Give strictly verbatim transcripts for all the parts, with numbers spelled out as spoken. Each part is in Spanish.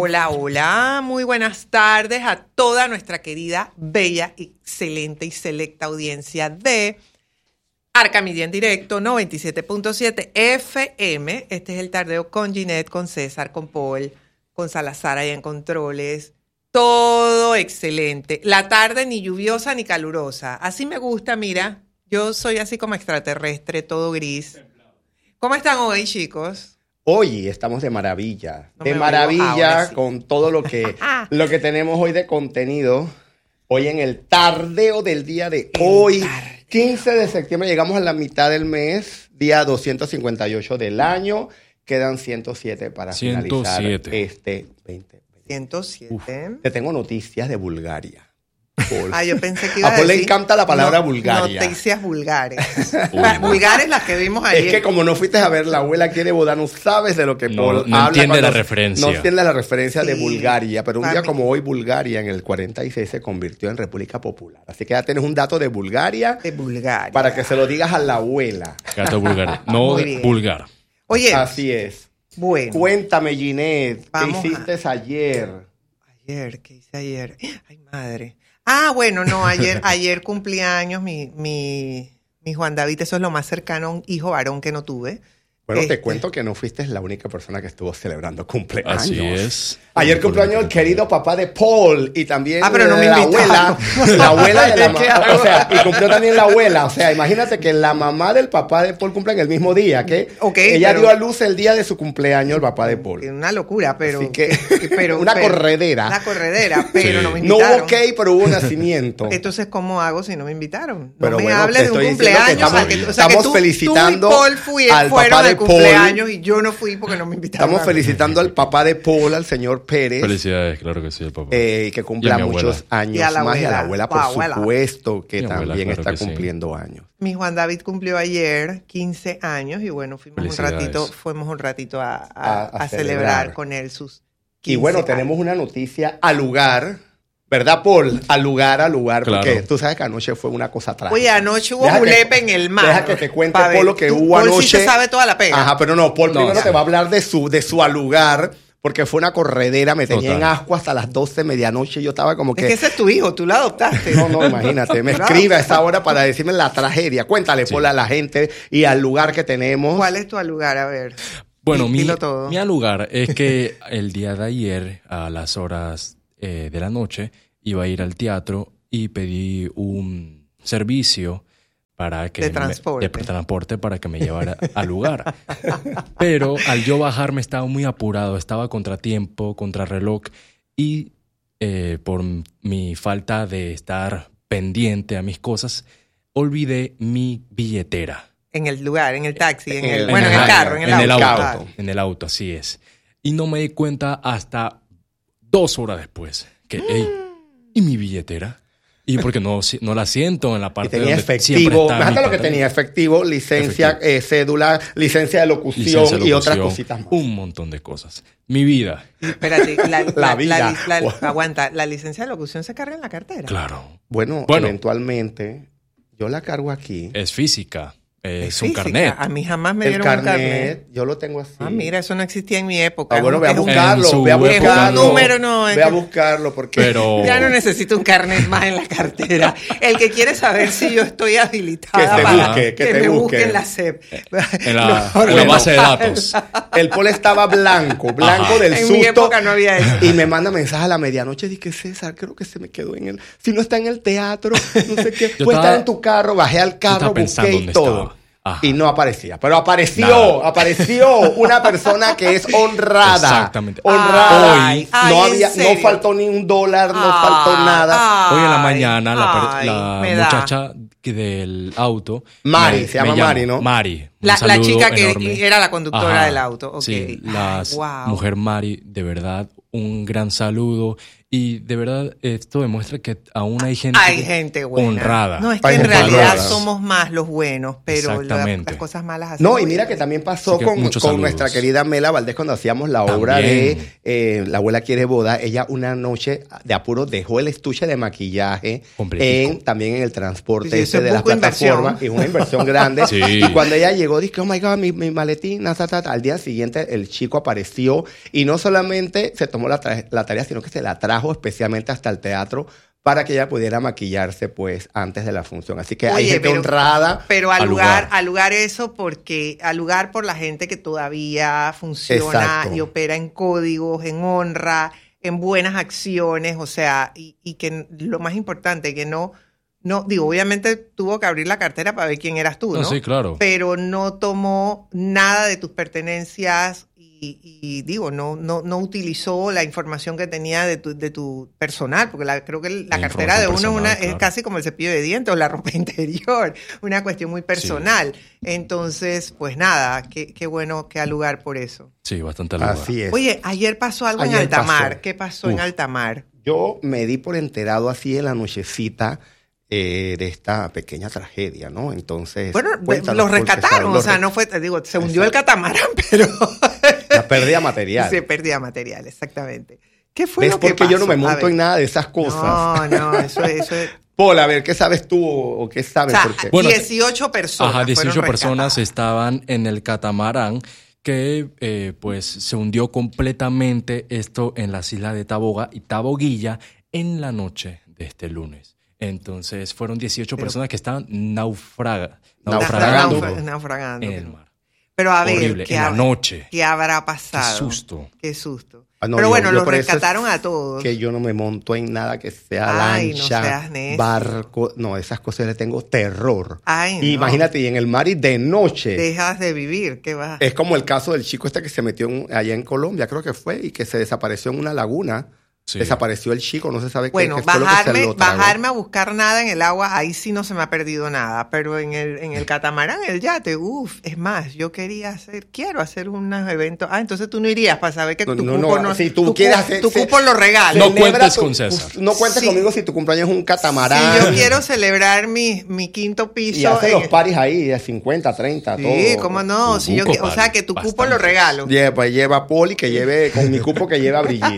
Hola, hola, muy buenas tardes a toda nuestra querida, bella, excelente y selecta audiencia de Arca Media en directo, noventa y siete punto siete F M. Este es el tardeo con Ginette, con César, con Paul, con Salazar allá en controles. Todo excelente. La tarde ni lluviosa ni calurosa. Así me gusta, mira. Yo soy así como extraterrestre, todo gris. ¿Cómo están hoy, chicos? Hoy estamos de maravilla, No de me maravilla sí. con todo lo que, lo que tenemos hoy de contenido. Hoy en el tardeo del día de El hoy, tardeo. quince de septiembre, llegamos a la mitad del mes, día doscientos cincuenta y ocho del año. Quedan ciento siete para ciento siete. finalizar este veinte. ciento siete. Uf, te tengo noticias de Bulgaria. Paul. Ah, yo pensé que iba a A Paul decir... le encanta la palabra no, Bulgaria. Noticias vulgares. Uy, Las no. vulgares las que vimos ayer. Es que como no fuiste a ver La abuela quiere boda, no sabes de lo que No, Paul no habla. entiende cuando- la referencia. No entiende la referencia de Sí. Bulgaria, pero un Para día mí- como hoy Bulgaria en el cuarenta y seis se convirtió en República Popular. Así que ya tienes un dato de Bulgaria De Bulgaria. para que se lo digas a la abuela. Gato vulgar. No Muy bien. vulgar. Oye, Así es. bueno. Cuéntame, Ginette, ¿qué Vamos a- hiciste ayer? Ayer, ¿qué hice ayer? Ay, madre. Ah, bueno, no, ayer, ayer cumplí años mi, mi, mi Juan David, eso es lo más cercano a un hijo varón que no tuve. Bueno, Este, te cuento que no fuiste la única persona que estuvo celebrando cumpleaños. Así es. Ayer cumpleaños el querido papá de Paul y también Ah, pero no de me la invitaron. abuela. La abuela de la ¿Qué mamá. hago? O sea, y cumplió también la abuela. O sea, imagínate que la mamá del papá de Paul cumple en el mismo día. Que Ok, ella pero- dio a luz el día de su cumpleaños, el papá de Paul. Una locura, pero... Así que, pero una pero- corredera. Una corredera, pero Sí. no me No invitaron. hubo cake, pero hubo nacimiento. Entonces, ¿cómo hago si no me invitaron? No Pero me bueno, hables te de un estoy diciendo que cumpleaños. estamos- o sea, que, o sea, estamos que tú, felicitando tú y Paul fui, al fueron papá de al Paul. cumpleaños y yo no fui porque no me invitaron. Estamos a mí. felicitando al papá de Paul, al señor Pérez. Felicidades, claro que sí, el papá. Eh, y que cumpla Y a mi muchos abuela. años Y a la más y a la abuela, abuela, por la abuela. supuesto, que Mi abuela, también claro está que sí. cumpliendo años. Mi Juan David cumplió ayer quince años y bueno, fuimos un Felicidades. ratito, fuimos un ratito a, a- A- a a celebrar. celebrar. con él sus Y bueno, quince tenemos años. una noticia al lugar, ¿verdad, Paul? Al lugar, al lugar, Claro. porque tú sabes que anoche fue una cosa trágica. Oye, anoche hubo Deja que- julepe en el mar. Deja que te cuente, Pa' ver. Paul, lo que Tú- hubo Paul anoche. sí se sabe toda la pega. Ajá, pero no, Paul No, primero sí. te va a hablar de su, de su al lugar, porque fue una corredera, me tenía Total. en asco hasta las doce, medianoche, y yo estaba como Es que... que ese es tu hijo, tú lo adoptaste. No, no, imagínate, me Claro. escribe a esa hora para decirme la tragedia. Cuéntale, Sí. Paul, a la gente y al lugar que tenemos. ¿Cuál es tu lugar? A ver. Bueno, Di- mi, dilo todo. mi lugar es que el día de ayer, a las horas eh, de la noche, iba a ir al teatro y pedí un servicio para que De me- transporte. de transporte para que me llevara al lugar. Pero al yo bajarme estaba muy apurado, estaba contratiempo, contrarreloj y eh, por mi falta de estar pendiente a mis cosas, olvidé mi billetera. En el lugar, en el taxi, en el, En bueno, en el el- carro, en el, en el auto. auto. Claro. En el auto, así es. Y no me di cuenta hasta dos horas después. Que, ey, ¿y mi billetera? Y porque no, si- no la siento en la Y parte tenía donde siempre efectivo, está mi fíjate lo que pantalla. tenía, efectivo, licencia, Efectivo. eh, cédula, licencia de locución Licencia de y otras locución, cositas más. un montón de cosas. Mi vida, Espérate, la, la- la- vida. la- la- aguanta, ¿la licencia de locución se carga en la cartera? claro. Bueno, Bueno. eventualmente, yo la cargo aquí. Es física. Es, Es un física. carnet. A mí jamás me El dieron un carnet, carnet. yo lo tengo así. Ah, mira, eso no existía en mi época. Ah, bueno, Es ve a un- es un- buscarlo, en su ve a época buscarlo. no. número, no, es Ve a que- buscarlo porque... Pero Ya no necesito un carnet más en la cartera. El que quiere saber si yo estoy habilitada Que te para busque, que te me busque. busque en la C E P. en la, No, en la bueno. base de datos. El Paul estaba blanco, blanco Ajá. del En susto. mi época no había eso. Y me manda mensaje a la medianoche. Dije, César, creo que se me quedó en el... Si no está en el teatro, no sé qué. Yo Puede estaba- estar en tu carro. Bajé al carro, estaba busqué pensando y dónde todo. estaba. Ajá. Y no aparecía. Pero apareció, Nada. apareció una persona que es honrada. Exactamente. Honrada. Ay, Hoy ay, no ¿en había, no serio? faltó ni un dólar, no Ay, faltó nada. ay, Hoy en la mañana la, per- ay, la me da. muchacha que del auto... Mari, me- se llama me llamó. Mari, ¿no? Mari. Un La, la saludo chica que enorme. era la conductora Ajá. del auto. Ok. Sí, la Ay, wow. mujer Mari, de verdad, un gran saludo. Y de verdad, esto demuestra que aún hay gente, Hay gente buena. honrada. No, es que Hay en gente realidad honrada. somos más los buenos, pero la- Exactamente. las cosas malas hacen. No, y mira que también pasó Así que con, muchos con saludos. nuestra querida Mela Valdés cuando hacíamos la obra También. de eh, La abuela quiere boda. Ella una noche de apuro dejó el estuche de maquillaje Completico. en, también en el transporte Sí, sí, ese eso de es las poco plataformas. inversión. Y una inversión grande. Sí. Y cuando ella llegó, dije, oh my God, mi, mi maletín, na, ta, ta, ta. Al día siguiente el chico apareció y no solamente se tomó tomó la, tra- la tarea, sino que se la trajo especialmente hasta el teatro para que ella pudiera maquillarse, pues, antes de la función. Así que Oye, hay gente pero, honrada. Pero al al lugar, lugar. al lugar eso, porque al lugar por la gente que todavía funciona Exacto. y opera en códigos, en honra, en buenas acciones, o sea, y, y que lo más importante, que no, no, digo, obviamente tuvo que abrir la cartera para ver quién eras tú, ¿no? No, sí, claro. Pero no tomó nada de tus pertenencias y, y digo, no, no, no utilizó la información que tenía de tu, de tu personal, porque la, creo que la, La cartera de uno información una, personal, es claro. casi como el cepillo de dientes o la ropa interior, una cuestión muy personal. Entonces, pues nada, qué, qué bueno que al lugar por eso. Sí, bastante al lugar. Así es. Oye, ayer pasó algo en Ayer Altamar. pasó. ¿Qué pasó en Uf. Altamar? Yo me di por enterado así en la nochecita eh, de esta pequeña tragedia, ¿no? Entonces, Bueno, cuéntanos, los porque, rescataron, ¿sabes? o sea, Los re- no fue, te digo, se hundió Exacto. el catamarán, pero La pérdida material. se perdía material, exactamente. ¿Qué fue ¿Ves lo que por qué pasó? yo no me A monto ver. en nada de esas cosas? No, no, eso, eso es... Paul, a ver, ¿qué sabes tú o, o qué O sabes? sea, Porque Bueno, dieciocho personas Ajá, dieciocho fueron personas rescatadas. estaban en el catamarán que eh, pues se hundió completamente esto en las islas de Taboga y Taboguilla en la noche de este lunes. Entonces fueron dieciocho Pero- personas que estaban naufraga, Naufragando. naufragando Naufra- naufragando. en el mar. Pero a ver, Horrible, ¿qué, en la hab- noche. ¿qué habrá Qué pasado? susto. Qué susto. Ah, no, Pero yo- bueno, yo los por eso es rescataron a todos. que yo no me monto en nada que sea Ay, no lancha, seas necio. barco. No, esas cosas le tengo terror. Ay, no. Imagínate, y en el mar y de noche. Dejas de vivir, ¿qué va? Es como el caso del chico este que se metió en- allá en Colombia, creo que fue, y que se desapareció en una laguna. Sí. Desapareció el chico, no se sabe qué- Bueno, qué, fue lo que se bajarme, lo tragó. bajarme a buscar nada en el agua, ahí sí no se me ha perdido nada. Pero en el, en el catamarán, el yate, uff, es más, yo quería hacer, quiero hacer unos eventos. Ah, entonces tú no irías para saber que No, tu no, cupo no, no, si tú tu quieres cu- hacer- tu se- cupo lo regalo. No Celebra cuentes tu- con César. No cuentes Sí. conmigo si tu cumpleaños es un catamarán. Si yo quiero celebrar mi, mi quinto piso. Y hace en- los paris ahí, de cincuenta, treinta, Sí, todo. cómo no. Si yo, Cupo, qui- o sea, que tu bastante. cupo lo regalo. Lleva, pues lleva Poli, que lleve, con mi cupo que lleva Brigitte.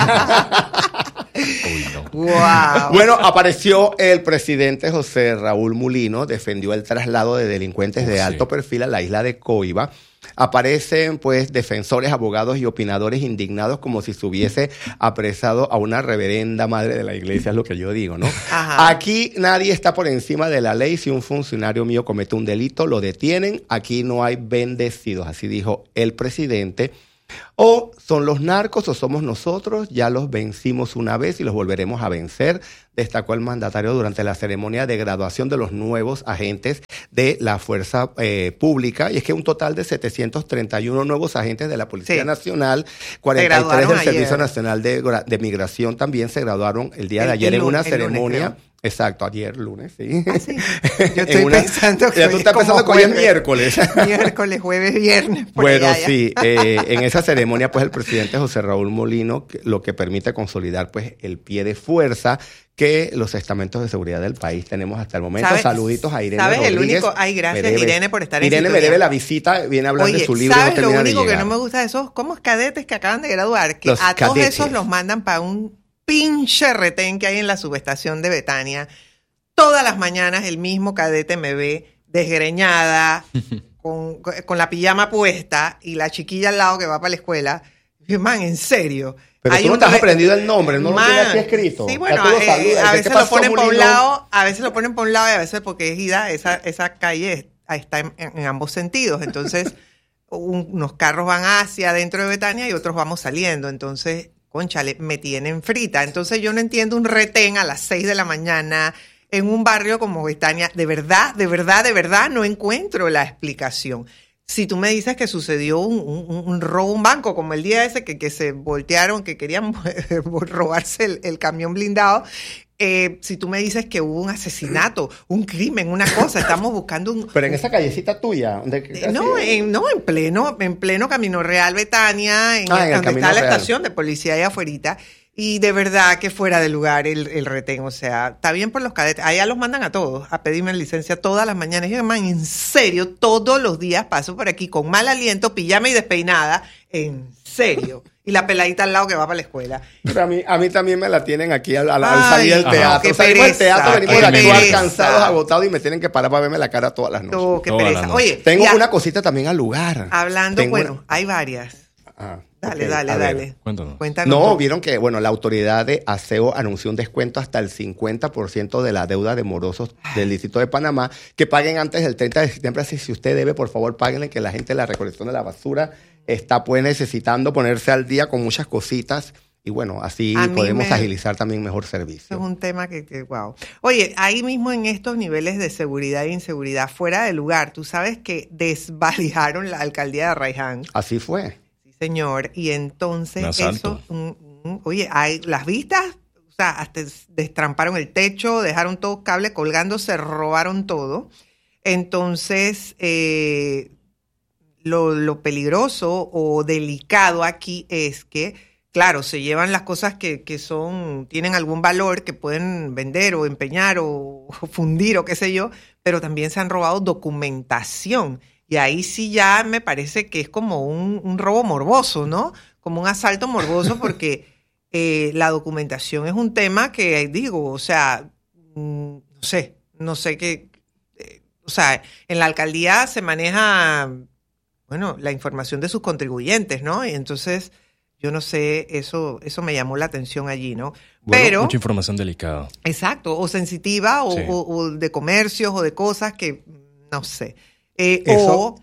Uy, no. Wow. Bueno, apareció el presidente José Raúl Mulino, defendió el traslado de delincuentes de Oh, alto sí. perfil a la isla de Coiba. Aparecen, pues, defensores, abogados y opinadores indignados como si se hubiese apresado a una reverenda madre de la iglesia, es lo que yo digo, ¿no? Ajá. Aquí nadie está por encima de la ley. Si un funcionario mío comete un delito, lo detienen. Aquí no hay bendecidos, así dijo el presidente. O son los narcos o somos nosotros, ya los vencimos una vez y los volveremos a vencer, destacó el mandatario durante la ceremonia de graduación de los nuevos agentes de la Fuerza eh, Pública. Y es que un total de setecientos treinta y uno nuevos agentes de la Policía Sí. Nacional, cuarenta y tres graduaron del ayer. Servicio Nacional de, Gra- de Migración también se graduaron el día El- de ayer el en una lunes, el lunes, ceremonia. creo. Exacto, ayer lunes, sí. Ah, sí. Yo En estoy una- pensando que Ya hoy tú es estás como pensando que hoy es jueves. miércoles. Miércoles, jueves, viernes. por Bueno, allá ya. sí, eh, en esa ceremonia, pues el presidente José Raúl Molino, que- lo que permite consolidar, pues, el pie de fuerza que los estamentos de seguridad del país tenemos hasta el momento. ¿Sabes- Saluditos a Irene sabes el Rodríguez. único- ay, gracias, Me debe- Irene, por estar en Irene me sintonía. debe la visita, viene a hablar Oye, de su libro y no ¿sabes lo termina de único que llegar. no me gusta de esos? ¿Cómo es cadetes que acaban de graduar? Que Los a todos cadetes. esos los mandan para un pinche retén que hay en la subestación de Betania. Todas las mañanas el mismo cadete me ve desgreñada, con, con la pijama puesta y la chiquilla al lado que va para la escuela. Y, man, en serio. Pero Hay tú no un te has re- aprendido el nombre, no Man, lo tienes aquí escrito. Sí, Ya bueno, tú lo eh, saludas. a ¿Qué veces pasó, lo ponen por un Molino? lado, a veces lo ponen por un lado y a veces porque es ida, esa, esa calle está en, en ambos sentidos. Entonces, un- unos carros van hacia adentro de Betania y otros vamos saliendo. Entonces, cónchale, me tienen frita. Entonces, yo no entiendo un retén a las seis de la mañana en un barrio como Betania. De verdad, de verdad, de verdad, no encuentro la explicación. Si tú me dices que sucedió un, un, un robo a un banco, como el día ese que, que se voltearon, que querían robarse el, el camión blindado, eh, si tú me dices que hubo un asesinato, un crimen, una cosa, estamos buscando un... Pero en esa callecita tuya. Donde, Eh, No, en, no, en pleno, en pleno Camino Real Betania, en, Ah, en el donde Camino está la Real. estación de policía ahí afuerita. Y de verdad que fuera de lugar el, el retén. O sea, está bien por los cadetes. Allá los mandan a todos a pedirme licencia todas las mañanas. Y yo, man, en serio, todos los días paso por aquí con mal aliento, pijama y despeinada. En serio. Y la peladita al lado que va para la escuela. Pero a mí, a mí también me la tienen aquí al, al- al Ay, salir del ajá. teatro. qué Salimos del pereza, teatro, venimos qué de actuar pereza. cansados, agotados y me tienen que parar para verme la cara todas las noches. Oh, qué Toda la pereza. noche. Oye, Tengo ya, una cosita también al lugar. hablando, Tengo bueno, una- hay varias. Ah, Dale, Ok, dale, a ver. dale. Cuéntanos. Cuéntanos. No, todo. vieron que, bueno, la autoridad de aseo anunció un descuento hasta el cincuenta por ciento de la deuda de morosos del Distrito de Panamá, que paguen antes del treinta de septiembre. Así, si usted debe, por favor, páguenle, que la gente de la recolección de la basura está pues necesitando ponerse al día con muchas cositas. Y bueno, así A mí podemos me- agilizar también mejor Eso servicio. es un tema que, que, wow. Oye, ahí mismo en estos niveles de seguridad e inseguridad, fuera de lugar, tú sabes que desvalijaron la alcaldía de Arraiján. Así fue. Sí, señor. Y entonces Un asalto. eso, mm, mm, oye, hay las vistas, o sea, hasta destramparon el techo, dejaron todos los cables colgando, se robaron todo. Entonces, eh, lo, lo peligroso o delicado aquí es que, claro, se llevan las cosas que, que son, tienen algún valor, que pueden vender o empeñar o, o fundir o qué sé yo, pero también se han robado documentación. Y ahí sí ya me parece que es como un, un robo morboso, ¿no? Como un asalto morboso porque eh, la documentación es un tema que, digo, o sea, mm, no sé, no sé qué, eh, o sea, en la alcaldía se maneja, bueno, la información de sus contribuyentes, ¿no? Y entonces, yo no sé, eso, eso me llamó la atención allí, ¿no? Bueno, Pero, mucha información delicada. exacto, o sensitiva, o, Sí. o- o de comercios, o de cosas que, no sé. Eh, Eso- o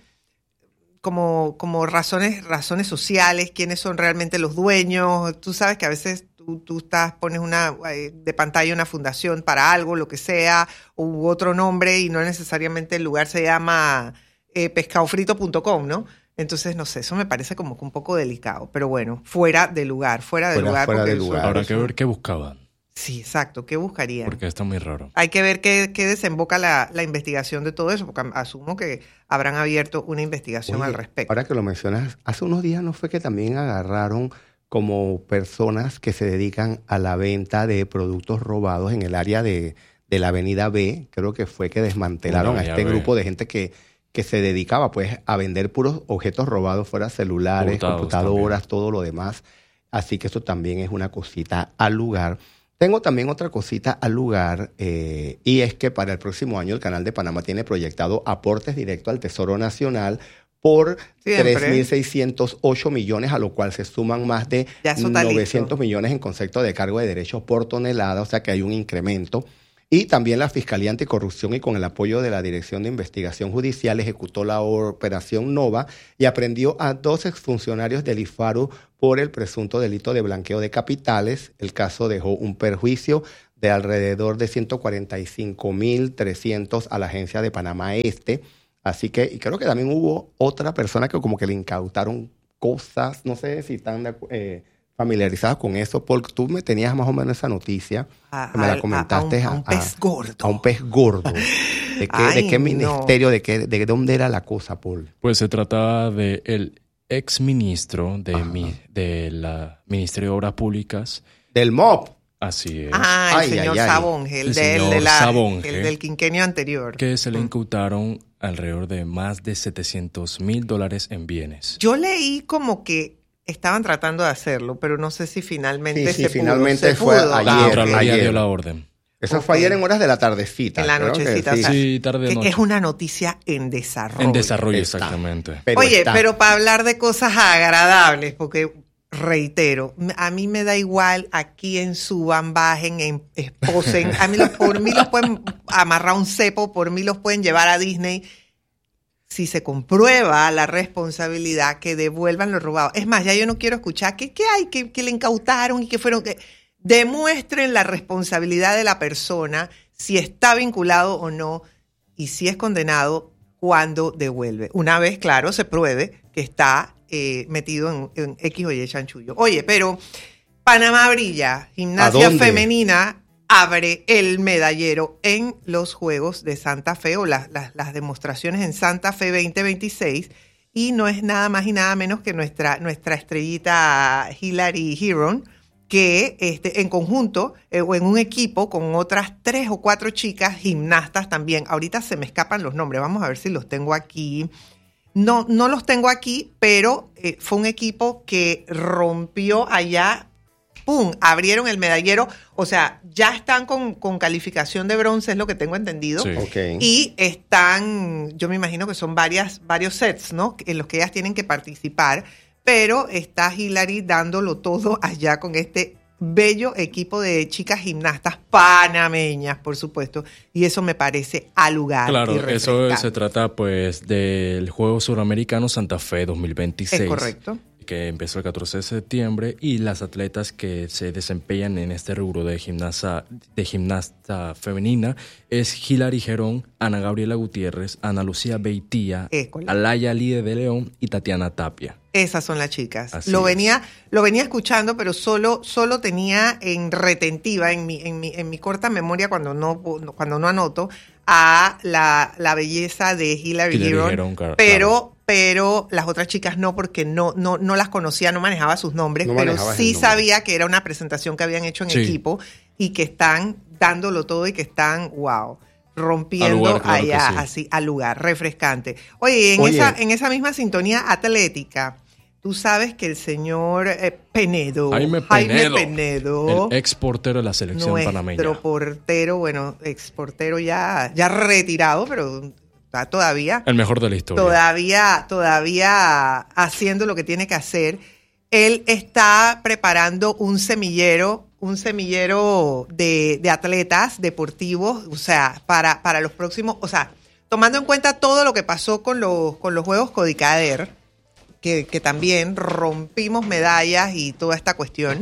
como, como razones, razones sociales, quiénes son realmente los dueños. Tú sabes que a veces tú, tú estás, pones una eh, de pantalla una fundación para algo, lo que sea, u otro nombre, y no necesariamente el lugar se llama eh, pescadofrito punto com, ¿no? Entonces, no sé, eso me parece como que un poco delicado. Pero bueno, fuera de lugar, fuera de Fuera- lugar. fuera porque de eso- lugar. Habrá eso- que ver qué buscaban, Sí, exacto. ¿Qué buscarían? porque está muy raro. Hay que ver qué, qué desemboca la, la investigación de todo eso, porque am- asumo que habrán abierto una investigación Oye, al respecto. Ahora que lo mencionas, hace unos días no fue que también agarraron como personas que se dedican a la venta de productos robados en el área de, de la Avenida B. Creo que fue que desmantelaron La a Avenida este B. grupo de gente que, que se dedicaba pues a vender puros objetos robados, fuera celulares, Hurtados computadoras, también. todo lo demás. Así que eso también es una cosita al lugar. Tengo también otra cosita al lugar, eh, y es que para el próximo año el Canal de Panamá tiene proyectado aportes directos al Tesoro Nacional por Siempre. tres mil seiscientos ocho millones, a lo cual se suman más de Ya eso está novecientos listo. millones en concepto de cargo de derechos por tonelada, o sea que hay un incremento. Y también la Fiscalía Anticorrupción, y con el apoyo de la Dirección de Investigación Judicial, ejecutó la operación Nova y aprendió a dos exfuncionarios del IFARU por el presunto delito de blanqueo de capitales. El caso dejó un perjuicio de alrededor de ciento cuarenta y cinco mil trescientos a la agencia de Panamá Este. Así que, y creo que también hubo otra persona que como que le incautaron cosas, no sé si están de acu- eh, familiarizados con eso, porque tú me tenías más o menos esa noticia, A- que me a- la comentaste. a un- a un pez gordo. A un pez gordo. ¿De qué, Ay, de qué no. ministerio, de qué, de dónde era la cosa, Paul? Pues se trataba de el ex ministro de, Ajá. mi, de la Ministerio de Obras Públicas. Del M O P. Así es. Ah, el Ay, señor ay, ay. Sabonge, el, El de- el señor de la- Sabonge. el del quinquenio anterior. Que se le Mm. incautaron alrededor de más de setecientos mil dólares en bienes. Yo leí como que estaban tratando de hacerlo, pero no sé si finalmente Sí, sí, se finalmente pudo. Se fue pudo. ayer, La Ah, ok. Contraloría ayer. dio la orden. Eso Ok. fue ayer en horas de la tardecita. En la creo que nochecita, sí. o sea, Sí, tarde que noche. es una noticia en desarrollo. En desarrollo, Está. exactamente. Pero Oye, está. pero para hablar de cosas agradables, porque reitero, a mí me da igual aquí en suban, bajen, en, esposen. A mí los, por mí los pueden amarrar a un cepo, por mí los pueden llevar a Disney. Si se comprueba la responsabilidad, que devuelvan lo robado. Es más, ya yo no quiero escuchar que, que hay, que, que le incautaron y que fueron... que demuestren la responsabilidad de la persona, si está vinculado o no, y si es condenado, cuando devuelve. Una vez, claro, se pruebe que está eh, metido en, en X o Y chanchullo. Oye, pero Panamá brilla. ¿A Gimnasia dónde? femenina abre el medallero en los Juegos de Santa Fe, o las, las, las demostraciones en Santa Fe veinte veintiséis, y no es nada más y nada menos que nuestra, nuestra estrellita Hilary Heron, que este, en conjunto eh, o en un equipo con otras tres o cuatro chicas gimnastas también. Ahorita se me escapan los nombres, vamos a ver si los tengo aquí. No, no los tengo aquí, pero eh, fue un equipo que rompió allá, ¡pum!, abrieron el medallero. O sea, ya están con, con calificación de bronce, es lo que tengo entendido. Sí. Ok. Y están, yo me imagino que son varias, varios sets, ¿no?, en los que ellas tienen que participar. pero está Hilary dándolo todo allá con este bello equipo de chicas gimnastas panameñas, por supuesto, y eso me parece a lugar. Claro, y eso se trata pues del Juego Suramericano Santa Fe dos mil veintiséis. Es correcto. Que empezó el catorce de septiembre, y las atletas que se desempeñan en este rubro de gimnasta, de gimnasta femenina es Hilary Gerón, Ana Gabriela Gutiérrez, Ana Lucía Beitía, École. Alaya Lide de León y Tatiana Tapia. Esas son las chicas. Así lo es. venía, lo venía escuchando, pero solo, solo tenía en retentiva, en mi, en mi, en mi corta memoria, cuando no, cuando no anoto, a la, la belleza de Hilary, Hilary Gerón, Gerón, claro. pero, pero las otras chicas no, porque no, no, no las conocía, no manejaba sus nombres, No pero manejabas sí el nombre. sabía que era una presentación que habían hecho en Sí. equipo y que están dándolo todo y que están, wow, rompiendo Al lugar, claro que allá, sí. así, al lugar, refrescante. Oye, y en, Oye. esa, en esa misma sintonía atlética, tú sabes que el señor eh, Penedo, Jaime Penedo, Penedo, el ex portero de la selección nuestro panameña. portero, bueno, ex portero ya, ya retirado, pero está todavía, El mejor de la historia. todavía, todavía haciendo lo que tiene que hacer. Él está preparando un semillero, un semillero de, de atletas deportivos, o sea, para, para los próximos, o sea, tomando en cuenta todo lo que pasó con los, con los Juegos Codicader, que, que también rompimos medallas y toda esta cuestión,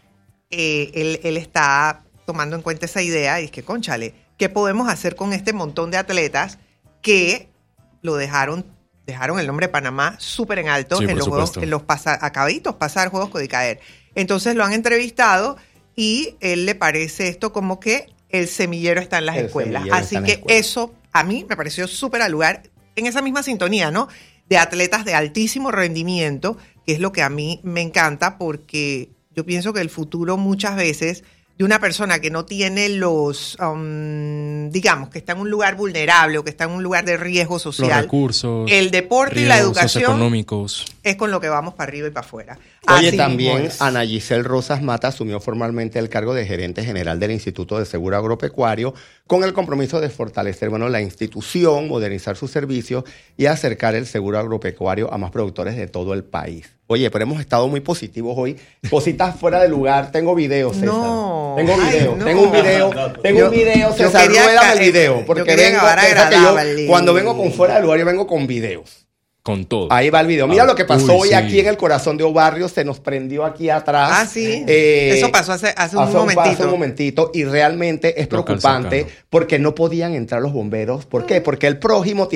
eh, él, él está tomando en cuenta esa idea y es que, cónchale, ¿qué podemos hacer con este montón de atletas que lo dejaron, dejaron el nombre de Panamá súper en alto Sí, en por los juegos, supuesto. en los pasa, acabaditos pasar Juegos Codicader? Entonces lo han entrevistado y él le parece esto como que el semillero está en las El escuelas. semillero Así está en las que escuelas. eso a mí me pareció súper al lugar, en esa misma sintonía, ¿no? De atletas de altísimo rendimiento, que es lo que a mí me encanta, porque yo pienso que el futuro muchas veces de una persona que no tiene los, um, digamos, que está en un lugar vulnerable o que está en un lugar de riesgo Los social, recursos, el deporte y la riesgos educación socioeconómicos. es con lo que vamos para arriba y para afuera. Oye, Así también mismo es. Ana Giselle Rosas Mata asumió formalmente el cargo de gerente general del Instituto de Seguro Agropecuario con el compromiso de fortalecer, bueno, la institución, modernizar sus servicios y acercar el seguro agropecuario a más productores de todo el país. Oye, pero hemos estado muy positivos hoy. Cositas fuera de lugar. Tengo video, César. No. Tengo Ay, video. no. Tengo un video. Tengo Yo- un video, yo César. quería Ruédame ca- el video. yo Porque quería vengo, acabar piensa que yo, agradable. cuando vengo con fuera de lugar, yo vengo con videos. Con todo. Ahí va el video. Mira Ah, lo que pasó uy, hoy sí. aquí en el corazón de Obarrio. Se nos prendió aquí atrás. Ah, sí. Eh, Eso pasó hace, hace un Hace momentito. Hace un momentito. Y realmente es Local preocupante cercano. porque no podían entrar los bomberos. ¿Por qué? Porque el prójimo